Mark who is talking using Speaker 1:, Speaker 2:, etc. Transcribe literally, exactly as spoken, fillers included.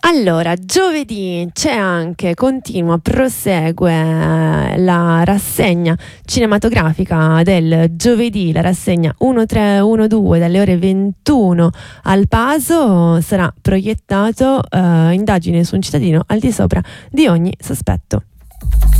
Speaker 1: Allora, giovedì c'è anche, continua, prosegue eh, la rassegna cinematografica del giovedì, la rassegna uno tre uno due dalle ore ventuno al Paso. Sarà proiettato eh, Indagine su un cittadino al di sopra di ogni sospetto.